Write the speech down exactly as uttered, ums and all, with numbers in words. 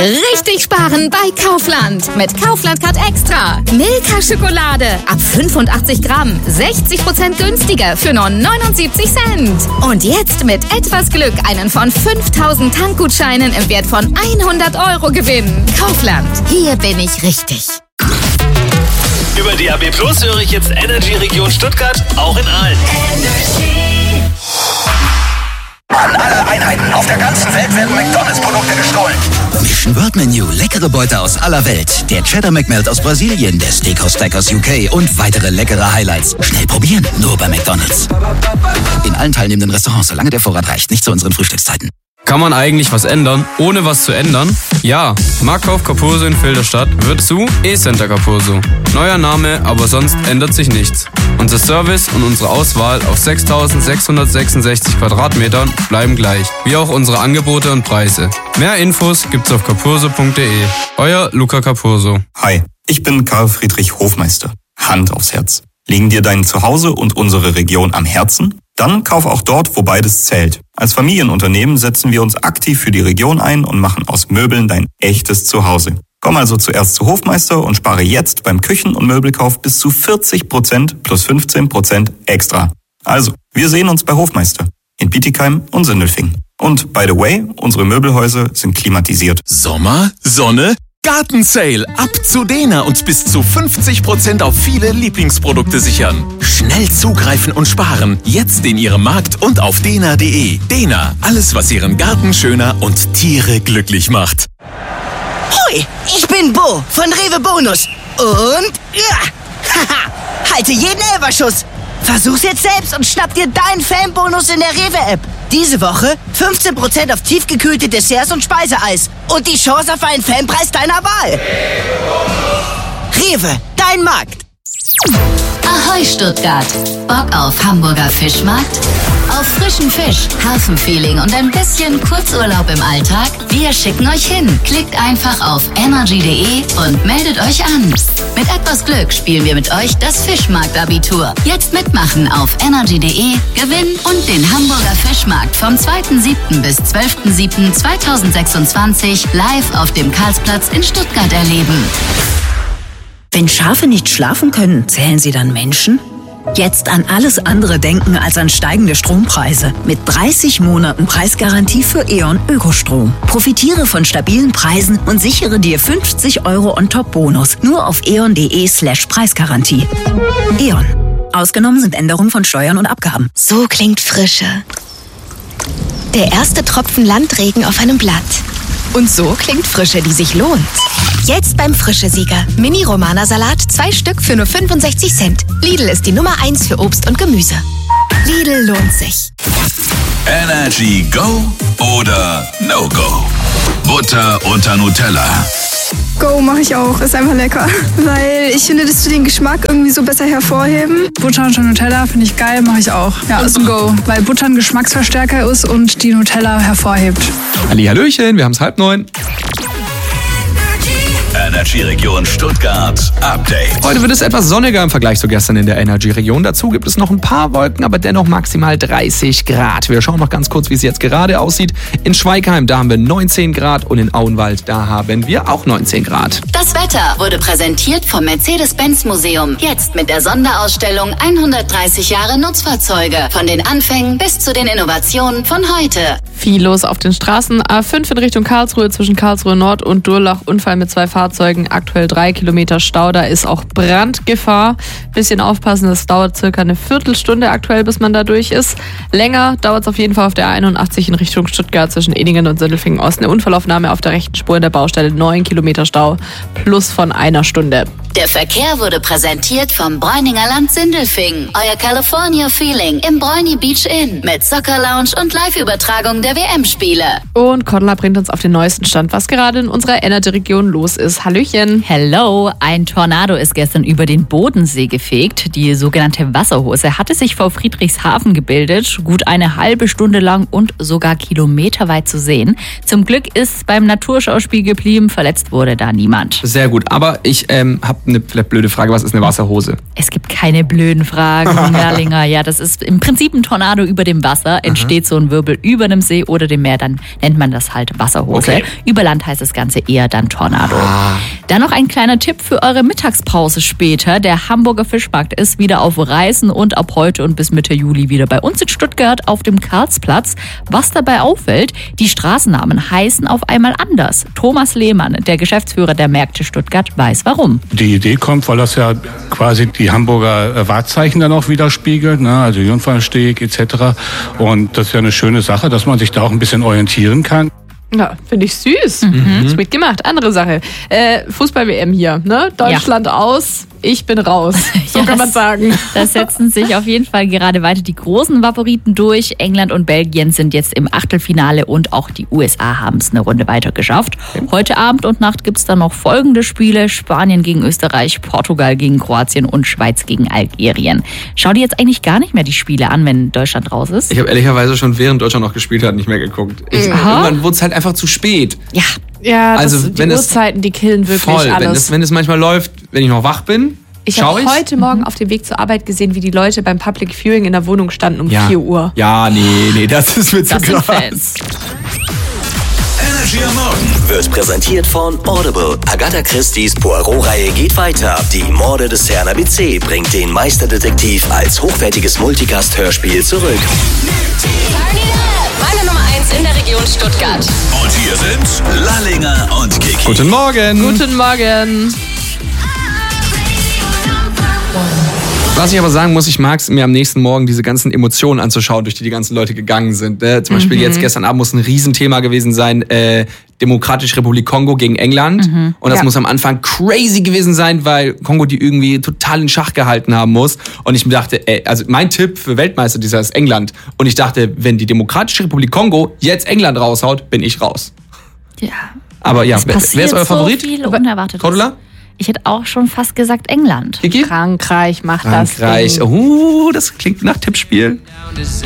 Richtig sparen bei Kaufland. Mit Kaufland Card Extra. Milka Schokolade ab fünfundachtzig Gramm. sechzig Prozent günstiger für nur neunundsiebzig Cent. Und jetzt mit etwas Glück einen von fünftausend Tankgutscheinen im Wert von hundert Euro gewinnen. Kaufland. Hier bin ich richtig. Über D A B Plus höre ich jetzt Energy Region Stuttgart auch in Aalen. An alle Einheiten auf der ganzen Welt werden McDonalds-Produkte gestohlen. Mission World Menu, leckere Beute aus aller Welt. Der Cheddar McMelt aus Brasilien, der Steakhouse Stack aus U K und weitere leckere Highlights. Schnell probieren, nur bei McDonalds. In allen teilnehmenden Restaurants, solange der Vorrat reicht, nicht zu unseren Frühstückszeiten. Kann man eigentlich was ändern, ohne was zu ändern? Ja, Markauf Capurso in Filderstadt wird zu E-Center Capurso. Neuer Name, aber sonst ändert sich nichts. Unser Service und unsere Auswahl auf sechstausendsechshundertsechsundsechzig Quadratmetern bleiben gleich, wie auch unsere Angebote und Preise. Mehr Infos gibt's auf capurso punkt de. Euer Luca Capurso. Hi, ich bin Karl Friedrich Hofmeister. Hand aufs Herz. Liegen dir dein Zuhause und unsere Region am Herzen? Dann kauf auch dort, wo beides zählt. Als Familienunternehmen setzen wir uns aktiv für die Region ein und machen aus Möbeln dein echtes Zuhause. Komm also zuerst zu Hofmeister und spare jetzt beim Küchen- und Möbelkauf bis zu vierzig Prozent plus fünfzehn Prozent extra. Also, wir sehen uns bei Hofmeister in Bietigheim und Sindelfingen. Und by the way, unsere Möbelhäuser sind klimatisiert. Sommer, Sonne, Gartensale ab zu Dena und bis zu fünfzig Prozent auf viele Lieblingsprodukte sichern. Schnell zugreifen und sparen. Jetzt in Ihrem Markt und auf dena punkt de. Dena, alles was Ihren Garten schöner und Tiere glücklich macht. Hui, ich bin Bo von Rewe Bonus. Und ja, haha, halte jeden Elferschuss. Versuch's jetzt selbst und schnapp dir deinen Fanbonus in der Rewe-App. Diese Woche fünfzehn Prozent auf tiefgekühlte Desserts und Speiseeis. Und die Chance auf einen Fanpreis deiner Wahl. Rewe, dein Markt. Ahoi Stuttgart. Bock auf Hamburger Fischmarkt? Auf frischen Fisch, Hafenfeeling und ein bisschen Kurzurlaub im Alltag? Wir schicken euch hin. Klickt einfach auf energy punkt de und meldet euch an. Mit etwas Glück spielen wir mit euch das Fischmarkt-Abitur. Jetzt mitmachen auf energy punkt de, gewinnen und den Hamburger Fischmarkt vom zweiten siebten bis zwölften siebten zweitausendsechsundzwanzig live auf dem Karlsplatz in Stuttgart erleben. Wenn Schafe nicht schlafen können, zählen sie dann Menschen? Jetzt an alles andere denken als an steigende Strompreise. Mit dreißig Monaten Preisgarantie für E.ON Ökostrom. Profitiere von stabilen Preisen und sichere dir fünfzig Euro On-Top-Bonus. Nur auf eon punkt de slash Preisgarantie. E.ON. Ausgenommen sind Änderungen von Steuern und Abgaben. So klingt Frische. Der erste Tropfen Landregen auf einem Blatt. Und so klingt Frische, die sich lohnt. Jetzt beim Frische-Sieger. Mini-Romana-Salat, zwei Stück für nur fünfundsechzig Cent. Lidl ist die Nummer eins für Obst und Gemüse. Lidl lohnt sich. Energy Go oder No Go? Butter unter Nutella. Go mache ich auch, ist einfach lecker. Weil ich finde, dass wir den Geschmack irgendwie so besser hervorheben. Butter unter Nutella finde ich geil, mache ich auch. Ja, ist ein Go, weil Butter ein Geschmacksverstärker ist und die Nutella hervorhebt. Hallihallöchen, wir haben es halb neun. Energy-Region Stuttgart Update. Heute wird es etwas sonniger im Vergleich zu gestern in der Energy-Region. Dazu gibt es noch ein paar Wolken, aber dennoch maximal dreißig Grad. Wir schauen noch ganz kurz, wie es jetzt gerade aussieht. In Schweigheim, da haben wir neunzehn Grad und in Auenwald, da haben wir auch neunzehn Grad. Das Wetter wurde präsentiert vom Mercedes-Benz-Museum. Jetzt mit der Sonderausstellung hundertdreißig Jahre Nutzfahrzeuge. Von den Anfängen bis zu den Innovationen von heute. Viel los auf den Straßen. A fünf in Richtung Karlsruhe zwischen Karlsruhe Nord und Durlach. Unfall mit zwei Fahrzeugen. Aktuell drei Kilometer Stau. Da ist auch Brandgefahr. Bisschen aufpassen, das dauert circa eine Viertelstunde aktuell, bis man da durch ist. Länger dauert es auf jeden Fall auf der A einundachtzig in Richtung Stuttgart zwischen Ehningen und Sindelfingen Ost. Eine Unfallaufnahme auf der rechten Spur in der Baustelle. neun Kilometer Stau plus von einer Stunde. Der Verkehr wurde präsentiert vom Bräuninger Land Sindelfingen. Euer California Feeling im Bräuni Beach Inn mit Soccer Lounge und Live-Übertragung der W M-Spiele. Und Cordula bringt uns auf den neuesten Stand, was gerade in unserer Energy-Region los ist. Hallöchen. Hello. Ein Tornado ist gestern über den Bodensee gefegt. Die sogenannte Wasserhose hatte sich vor Friedrichshafen gebildet, gut eine halbe Stunde lang und sogar kilometerweit zu sehen. Zum Glück ist beim Naturschauspiel geblieben, verletzt wurde da niemand. Sehr gut, aber ich ähm, habe eine vielleicht blöde Frage, was ist eine Wasserhose? Es gibt keine blöden Fragen, Merlinger. Ja, das ist im Prinzip ein Tornado über dem Wasser. Entsteht so ein Wirbel über dem See oder dem Meer, dann nennt man das halt Wasserhose. Okay. Über Land heißt das Ganze eher dann Tornado. Ah. Dann noch ein kleiner Tipp für eure Mittagspause später. Der Hamburger Fischmarkt ist wieder auf Reisen und ab heute und bis Mitte Juli wieder bei uns in Stuttgart auf dem Karlsplatz. Was dabei auffällt, die Straßennamen heißen auf einmal anders. Thomas Lehmann, der Geschäftsführer der Märkte Stuttgart, weiß warum. Die Idee kommt, weil das ja quasi die Hamburger Wahrzeichen dann auch widerspiegelt, ne? Also Jungfernsteg et cetera. Und das ist ja eine schöne Sache, dass man sich da auch ein bisschen orientieren kann. Ja, finde ich süß. Mhm. Sweet gemacht. Andere Sache. Äh, Fußball-W M hier, ne? Deutschland ja. aus, ich bin raus. So ja, kann man sagen. Da setzen sich auf jeden Fall gerade weiter die großen Favoriten durch. England und Belgien sind jetzt im Achtelfinale und auch die U S A haben es eine Runde weiter geschafft. Heute Abend und Nacht gibt es dann noch folgende Spiele. Spanien gegen Österreich, Portugal gegen Kroatien und Schweiz gegen Algerien. Schau dir jetzt eigentlich gar nicht mehr die Spiele an, wenn Deutschland raus ist. Ich habe ehrlicherweise schon während Deutschland noch gespielt hat, nicht mehr geguckt. Ich, irgendwann wurde es halt einfach zu spät. Ja. Ja, das, also, die wenn Uhrzeiten, die killen wirklich voll, alles. Wenn es, wenn es manchmal läuft, wenn ich noch wach bin, ich schau habe ich's. heute Morgen mhm. auf dem Weg zur Arbeit gesehen, wie die Leute beim Public Viewing in der Wohnung standen um ja. vier Uhr. Ja, nee, nee, das ist mir zu krass. Energy am Morgen wird präsentiert von Audible. Agatha Christie's Poirot-Reihe geht weiter. Die Morde des Herrn A B C bringt den Meisterdetektiv als hochwertiges Multicast-Hörspiel zurück. Meine Nummer eins in der Region Stuttgart. Und hier sind Lallinger und Kiki. Guten Morgen. Guten Morgen. Was ich aber sagen muss, ich mag es mir am nächsten Morgen diese ganzen Emotionen anzuschauen, durch die die ganzen Leute gegangen sind. Ne? Zum Beispiel Mhm. jetzt gestern Abend muss ein Riesenthema gewesen sein, äh, Demokratische Republik Kongo gegen England. Mhm. Und das Ja. muss am Anfang crazy gewesen sein, weil Kongo die irgendwie total in Schach gehalten haben muss. Und ich mir dachte, ey, also mein Tipp für Weltmeister dieser ist England. Und ich dachte, wenn die Demokratische Republik Kongo jetzt England raushaut, bin ich raus. Ja. Aber ja, Es wer, passiert wer ist euer Favorit? So viel Unerwartetes. Cordula? Ich hätte auch schon fast gesagt England. Kiki? Frankreich macht Frankreich. das Ding. Uh, das klingt nach Tippspiel.